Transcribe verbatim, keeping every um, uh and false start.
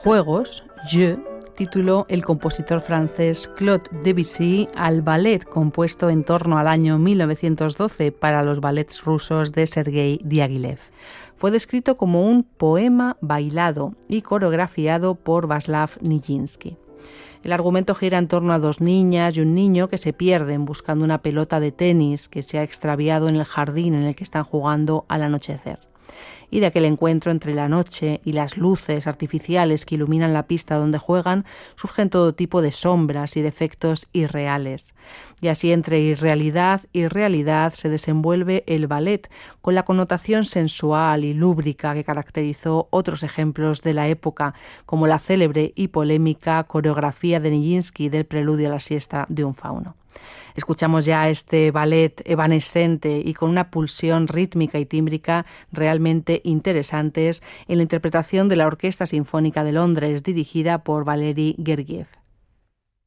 Fuegos, Je, tituló el compositor francés Claude Debussy al ballet compuesto en torno al año mil novecientos doce para los ballets rusos de Sergei Diaghilev. Fue descrito como un poema bailado y coreografiado por Václav Nijinsky. El argumento gira en torno a dos niñas y un niño que se pierden buscando una pelota de tenis que se ha extraviado en el jardín en el que están jugando al anochecer. Y de aquel encuentro entre la noche y las luces artificiales que iluminan la pista donde juegan surgen todo tipo de sombras y de efectos irreales. Y así entre irrealidad y realidad se desenvuelve el ballet, con la connotación sensual y lúbrica que caracterizó otros ejemplos de la época, como la célebre y polémica coreografía de Nijinsky del preludio a la siesta de un fauno. Escuchamos ya este ballet evanescente y con una pulsión rítmica y tímbrica realmente interesantes en la interpretación de la Orquesta Sinfónica de Londres, dirigida por Valery Gergiev.